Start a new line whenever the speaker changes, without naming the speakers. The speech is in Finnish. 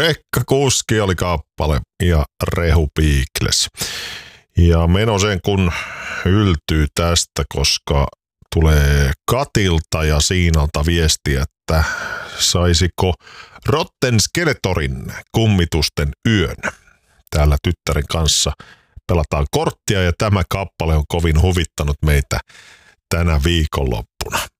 Rekkakuski oli kappale ja Rehu Beagles. Ja Menosen kun yltyy tästä, koska tulee Katilta ja Siinalta viesti, että saisiko Rotten Skeletorin Kummitusten yön. Täällä tyttären kanssa pelataan korttia ja tämä kappale on kovin huvittanut meitä tänä viikonloppuna.